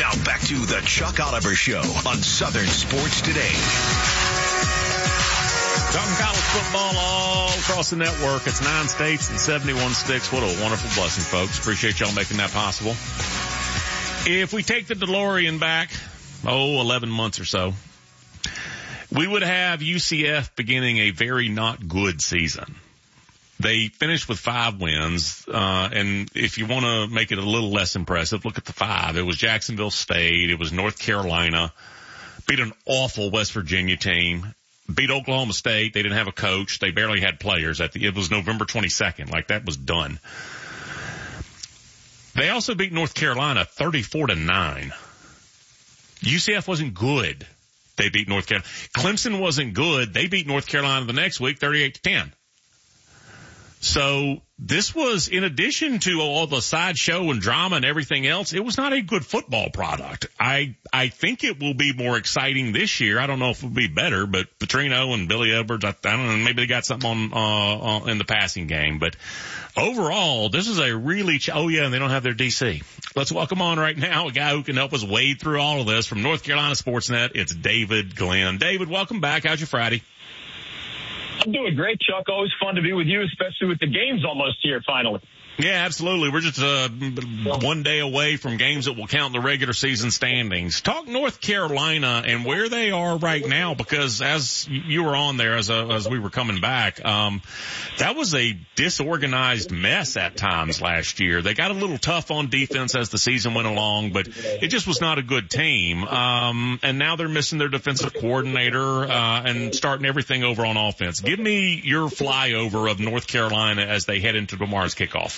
Now back to the Chuck Oliver Show on Southern Sports Today. Talking college football all across the network. It's 9 states and 71 sticks. What a wonderful blessing, folks. Appreciate y'all making that possible. If we take the DeLorean back, 11 months or so, we would have UCF beginning a very not good season. They finished with 5 wins, and if you want to make it a little less impressive, look at the 5. It was Jacksonville State. It was North Carolina. Beat an awful West Virginia team. Beat Oklahoma State. They didn't have a coach. They barely had players. It was November 22nd. Like, that was done. They also beat North Carolina 34-9. UCF wasn't good. They beat North Carolina. Clemson wasn't good. They beat North Carolina the next week 38-10. So this was, in addition to all the sideshow and drama and everything else, it was not a good football product. I think it will be more exciting this year. I don't know if it will be better, but Petrino and Billy Edwards, I don't know, maybe they got something on in the passing game. But overall, this is a really, and they don't have their DC. Let's welcome on right now a guy who can help us wade through all of this from North Carolina Sportsnet. It's David Glenn. David, welcome back. How's your Friday? I'm doing great, Chuck. Always fun to be with you, especially with the games almost here finally. Yeah, absolutely. We're just one day away from games that will count in the regular season standings. Talk North Carolina and where they are right now, because as you were on there, as we were coming back, that was a disorganized mess at times last year. They got a little tough on defense as the season went along, but it just was not a good team. And now they're missing their defensive coordinator and starting everything over on offense. Give me your flyover of North Carolina as they head into tomorrow's kickoff.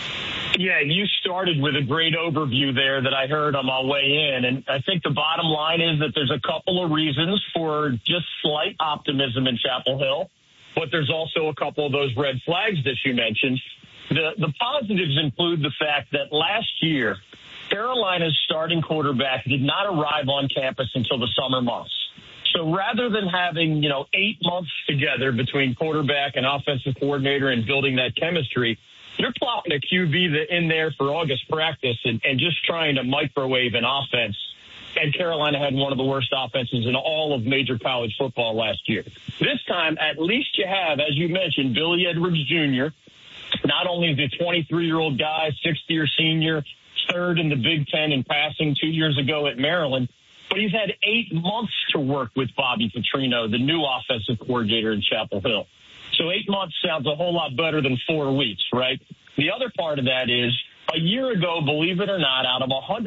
Yeah, you started with a great overview there that I heard on my way in. And I think the bottom line is that there's a couple of reasons for just slight optimism in Chapel Hill, but there's also a couple of those red flags that you mentioned. The positives include the fact that last year, Carolina's starting quarterback did not arrive on campus until the summer months. So rather than having, 8 months together between quarterback and offensive coordinator and building that chemistry, you're plopping a QB in there for August practice and just trying to microwave an offense. And Carolina had one of the worst offenses in all of major college football last year. This time, at least you have, as you mentioned, Billy Edwards Jr., not only the 23-year-old guy, sixth-year senior, third in the Big Ten in passing 2 years ago at Maryland, but he's had 8 months to work with Bobby Petrino, the new offensive coordinator in Chapel Hill. So 8 months sounds a whole lot better than 4 weeks, right? The other part of that is a year ago, believe it or not, out of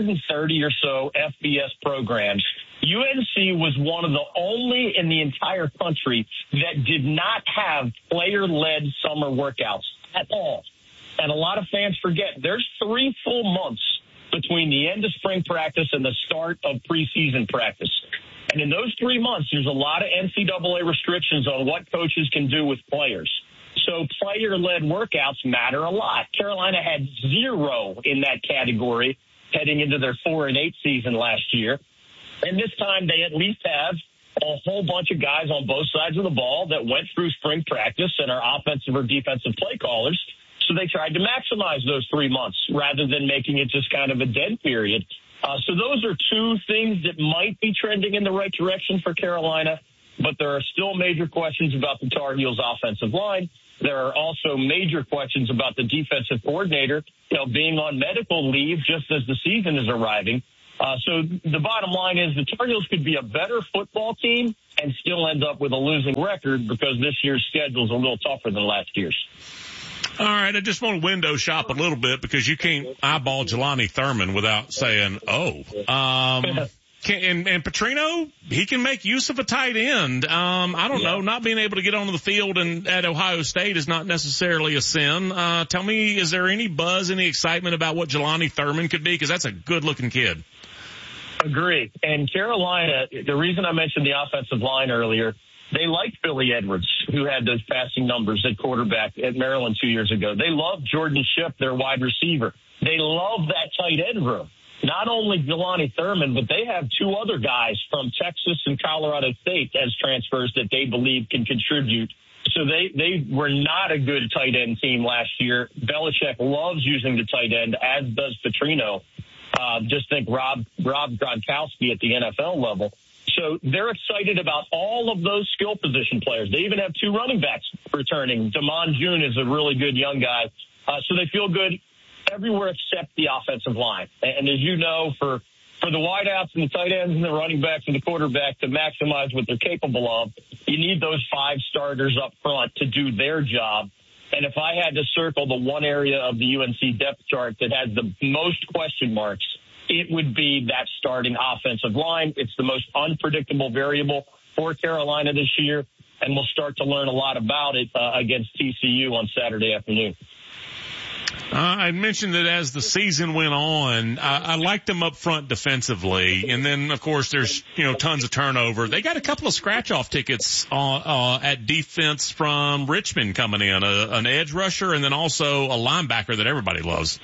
130 or so FBS programs, UNC was one of the only in the entire country that did not have player-led summer workouts at all. And a lot of fans forget there's 3 full months between the end of spring practice and the start of preseason practice. And in those 3 months, there's a lot of NCAA restrictions on what coaches can do with players. So player-led workouts matter a lot. Carolina had 0 in that category heading into their 4-8 season last year. And this time they at least have a whole bunch of guys on both sides of the ball that went through spring practice and are offensive or defensive play callers. So they tried to maximize those 3 months rather than making it just kind of a dead period. So those are 2 things that might be trending in the right direction for Carolina, but there are still major questions about the Tar Heels offensive line. There are also major questions about the defensive coordinator, being on medical leave just as the season is arriving. So the bottom line is the Tar Heels could be a better football team and still end up with a losing record because this year's schedule is a little tougher than last year's. All right, I just want to window shop a little bit because you can't eyeball Jelani Thurman without saying, and Petrino, he can make use of a tight end. I don't know, not being able to get onto the field and at Ohio State is not necessarily a sin. Tell me, is there any buzz, any excitement about what Jelani Thurman could be? Because that's a good-looking kid. Agree. And Carolina, the reason I mentioned the offensive line earlier, they liked Billy Edwards, who had those passing numbers at quarterback at Maryland 2 years ago. They loved Jordan Shipp, their wide receiver. They love that tight end room. Not only Jelani Thurman, but they have 2 other guys from Texas and Colorado State as transfers that they believe can contribute. So they were not a good tight end team last year. Belichick loves using the tight end, as does Petrino. Just think Rob Gronkowski at the NFL level. So they're excited about all of those skill position players. They even have 2 running backs returning. Damon June is a really good young guy. So they feel good everywhere except the offensive line. And as you know, for the wideouts and the tight ends and the running backs and the quarterback to maximize what they're capable of, you need those 5 starters up front to do their job. And if I had to circle the one area of the UNC depth chart that has the most question marks, it would be that starting offensive line. It's the most unpredictable variable for Carolina this year, and we'll start to learn a lot about it against TCU on Saturday afternoon. I mentioned that as the season went on, I liked them up front defensively. And then, of course, there's, tons of turnover. They got a couple of scratch-off tickets at defense from Richmond coming in, an edge rusher and then also a linebacker that everybody loves.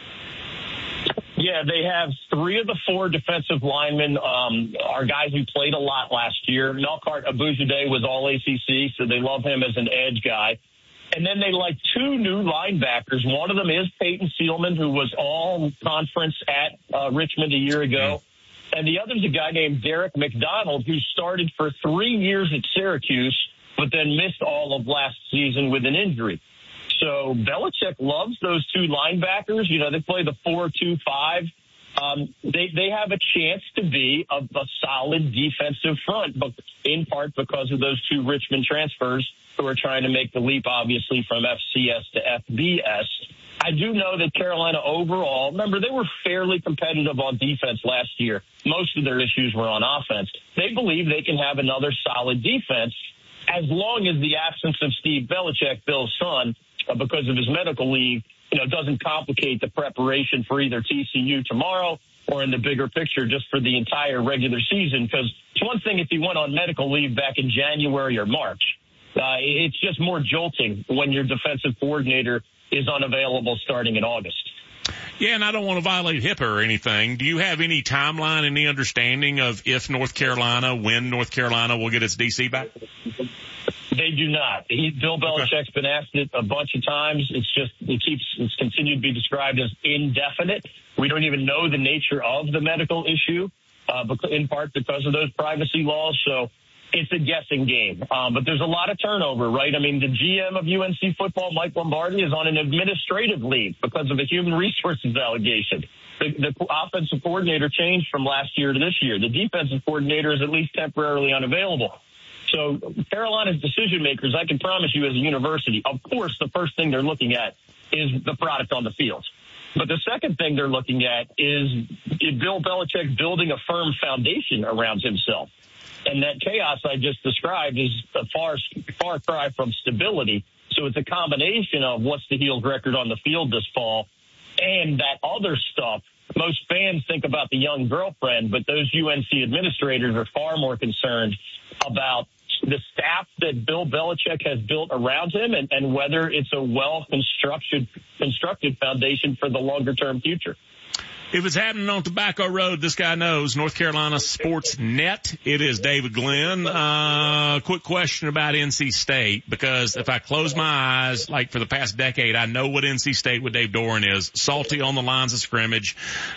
Yeah, they have 3 of the 4 defensive linemen are guys who played a lot last year. Melkart Abujade was all ACC, so they love him as an edge guy. And then they like 2 new linebackers. One of them is Peyton Seelman, who was all conference at Richmond a year ago. And the other is a guy named Derek McDonald, who started for 3 years at Syracuse, but then missed all of last season with an injury. So Belichick loves those 2 linebackers. They play the 4-2-5. They have a chance to be a solid defensive front, but in part because of those 2 Richmond transfers who are trying to make the leap, obviously, from FCS to FBS. I do know that Carolina overall, remember, they were fairly competitive on defense last year. Most of their issues were on offense. They believe they can have another solid defense as long as the absence of Steve Belichick, Bill's son, because of his medical leave, doesn't complicate the preparation for either TCU tomorrow or in the bigger picture just for the entire regular season. Because it's one thing if he went on medical leave back in January or March. It's just more jolting when your defensive coordinator is unavailable starting in August. Yeah, and I don't want to violate HIPAA or anything. Do you have any timeline, any understanding of when North Carolina will get its DC back? They do not. Bill Belichick's been asked it a bunch of times. It's continued to be described as indefinite. We don't even know the nature of the medical issue, in part because of those privacy laws. So it's a guessing game. But there's a lot of turnover, right? I mean, the GM of UNC football, Mike Lombardi, is on an administrative leave because of a human resources allegation. The offensive coordinator changed from last year to this year. The defensive coordinator is at least temporarily unavailable. So Carolina's decision makers, I can promise you as a university, of course, the first thing they're looking at is the product on the field. But the second thing they're looking at is Bill Belichick building a firm foundation around himself. And that chaos I just described is a far cry from stability. So it's a combination of what's the Heels record on the field this fall and that other stuff. Most fans think about the young girlfriend, but those UNC administrators are far more concerned about the staff that Bill Belichick has built around him and whether it's a well-constructed foundation for the longer-term future. If it's happening on Tobacco Road, this guy knows. North Carolina Sports Net. It is David Glenn. Quick question about NC State, because if I close my eyes, like for the past decade, I know what NC State with Dave Doran is. Salty on the lines of scrimmage.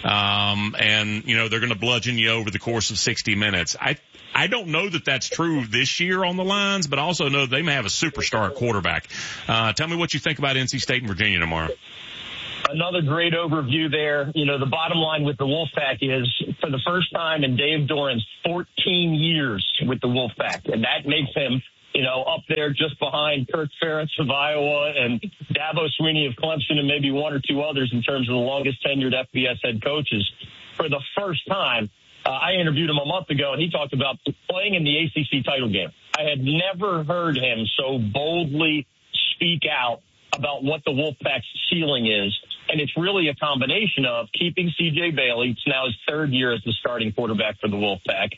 And, they're going to bludgeon you over the course of 60 minutes. I don't know that that's true this year on the lines, but I also know they may have a superstar quarterback. Tell me what you think about NC State and Virginia tomorrow. Another great overview there. The bottom line with the Wolfpack is for the first time in Dave Doran's 14 years with the Wolfpack, and that makes him, up there just behind Kirk Ferentz of Iowa and Dabo Swinney of Clemson and maybe one or two others in terms of the longest tenured FBS head coaches. For the first time, I interviewed him a month ago, and he talked about playing in the ACC title game. I had never heard him so boldly speak out about what the Wolfpack's ceiling is. And it's really a combination of keeping C.J. Bailey. It's now his 3rd year as the starting quarterback for the Wolfpack.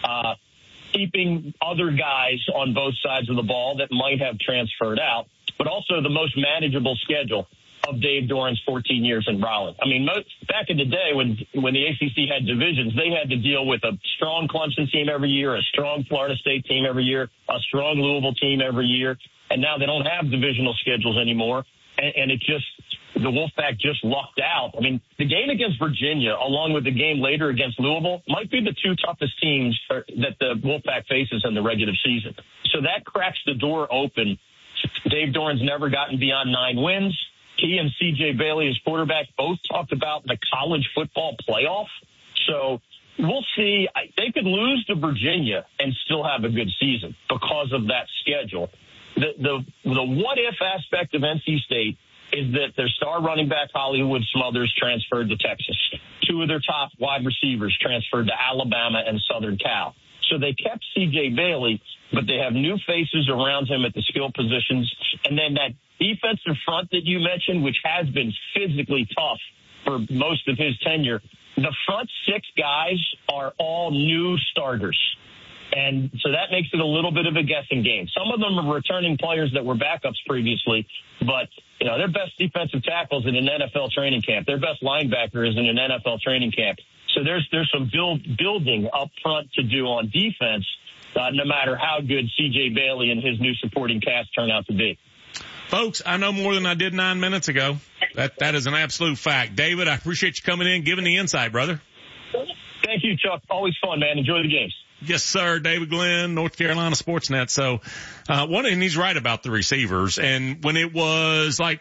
Keeping other guys on both sides of the ball that might have transferred out, but also the most manageable schedule of Dave Doran's 14 years in Raleigh. I mean, back in the day when the ACC had divisions, they had to deal with a strong Clemson team every year, a strong Florida State team every year, a strong Louisville team every year. And now they don't have divisional schedules anymore. And it just the Wolfpack just lucked out. I mean, the game against Virginia, along with the game later against Louisville, might be the two toughest teams that the Wolfpack faces in the regular season. So that cracks the door open. Dave Doran's never gotten beyond 9 wins. He and C.J. Bailey, his quarterback, both talked about the college football playoff. So we'll see. They could lose to Virginia and still have a good season because of that schedule. The what-if aspect of NC State is that their star running back, Hollywood Smothers, transferred to Texas. 2 of their top wide receivers transferred to Alabama and Southern Cal. So they kept C.J. Bailey, but they have new faces around him at the skill positions. And then that defensive front that you mentioned, which has been physically tough for most of his tenure, the front 6 guys are all new starters. And so that makes it a little bit of a guessing game. Some of them are returning players that were backups previously, but their best defensive tackle is in an NFL training camp. Their best linebacker is in an NFL training camp. So there's some building up front to do on defense, no matter how good C.J. Bailey and his new supporting cast turn out to be. Folks, I know more than I did 9 minutes ago. That is an absolute fact. David, I appreciate you coming in, giving the insight, brother. Thank you, Chuck. Always fun, man. Enjoy the games. Yes, sir. David Glenn, North Carolina Sportsnet. So, and he's right about the receivers. And when it was like,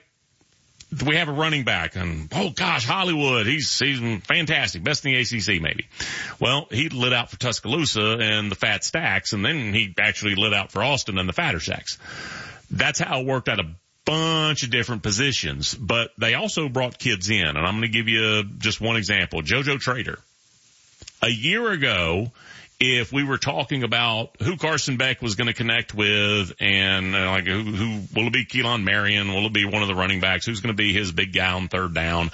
we have a running back and, oh gosh, Hollywood, he's fantastic. Best in the ACC maybe. Well, he lit out for Tuscaloosa and the Fat Stacks, and then he actually lit out for Austin and the Fatter Stacks. That's how it worked out a bunch of different positions. But they also brought kids in, and I'm going to give you just one example. JoJo Trader. A year ago, if we were talking about who Carson Beck was going to connect with and like who will it be, Keelan Marion? Will it be one of the running backs? Who's going to be his big guy on third down?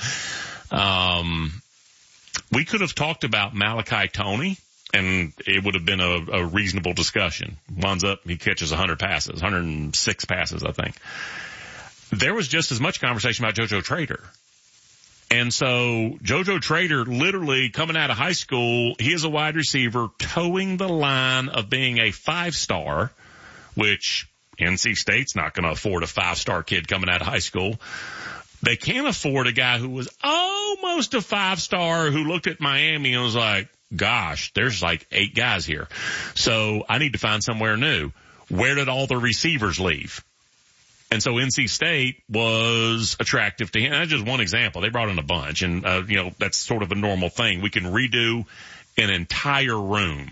We could have talked about Malachi Toney, and it would have been a reasonable discussion. Winds up, he catches 106 passes, I think. There was just as much conversation about JoJo Trader. And so JoJo Trader, literally coming out of high school, he is a wide receiver towing the line of being a 5-star, which NC State's not going to afford a 5-star kid coming out of high school. They can't afford a guy who was almost a 5-star who looked at Miami and was like, gosh, there's like 8 guys here. So I need to find somewhere new. Where did all the receivers leave? And so NC State was attractive to him. That's just one example. They brought in a bunch, and that's sort of a normal thing. We can redo an entire room.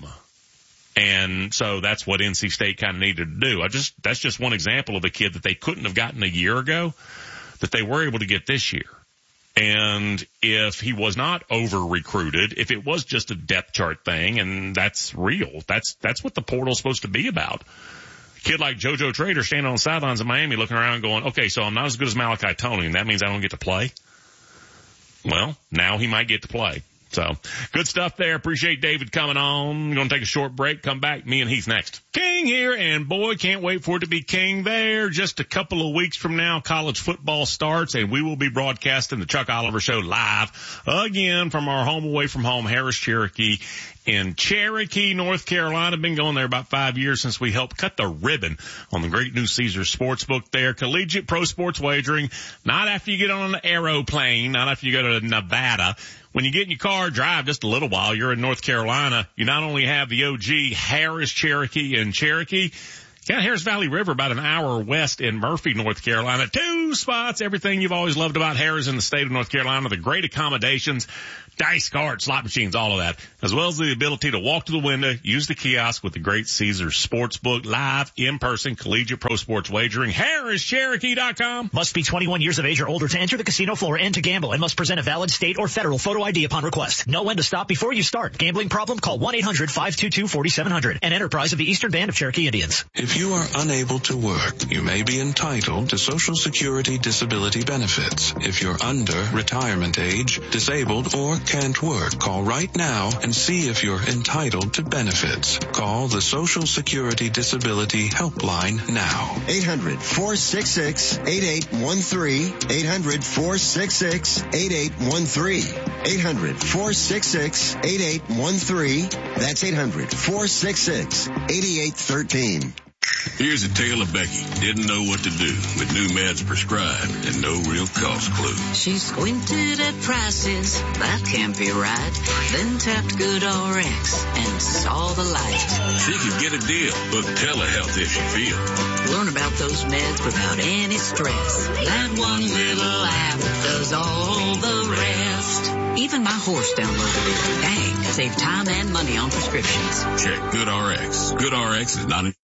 And so that's what NC State kind of needed to do. That's just one example of a kid that they couldn't have gotten a year ago that they were able to get this year. And if he was not over-recruited, if it was just a depth chart thing, and that's real, that's what the portal's supposed to be about. Kid like JoJo Trader standing on the sidelines of Miami looking around going, okay, so I'm not as good as Malachi Toney, and that means I don't get to play? Well, now he might get to play. So, good stuff there. Appreciate David coming on. We're going to take a short break. Come back. Me and Heath next. King here, and boy, can't wait for it to be King there. Just a couple of weeks from now, college football starts, and we will be broadcasting the Chuck Oliver Show live again from our home away from home, Harris Cherokee in Cherokee, North Carolina. Been going there about 5 years since we helped cut the ribbon on the great new Caesars Sportsbook there. Collegiate pro sports wagering, not after you get on an aeroplane, not after you go to Nevada. When you get in your car, drive just a little while, you're in North Carolina. You not only have the OG Harris Cherokee in Cherokee, you got Harris Valley River about an hour west in Murphy, North Carolina. 2 spots, everything you've always loved about Harris in the state of North Carolina, the great accommodations, dice cards, slot machines, all of that, as well as the ability to walk to the window, use the kiosk with the great Caesars Sportsbook, live, in-person, collegiate pro sports wagering, HarrisCherokee.com. Must be 21 years of age or older to enter the casino floor and to gamble, and must present a valid state or federal photo ID upon request. Know when to stop before you start. Gambling problem? Call 1-800-522-4700. An enterprise of the Eastern Band of Cherokee Indians. If you are unable to work, you may be entitled to Social Security disability benefits. If you're under retirement age, disabled, or can't work, call right now and see if you're entitled to benefits. Call the Social Security Disability Helpline now. 800-466-8813. 800-466-8813. 800-466-8813. That's 800-466-8813. Here's a tale of Becky. Didn't know what to do with new meds prescribed and no real cost clue. She squinted at prices, that can't be right. Then tapped GoodRx and saw the light. She could get a deal, book telehealth if she feels. Learn about those meds without any stress. That one little app does all the rest. Even my horse downloaded it. Dang, save time and money on prescriptions. Check GoodRx. GoodRx is not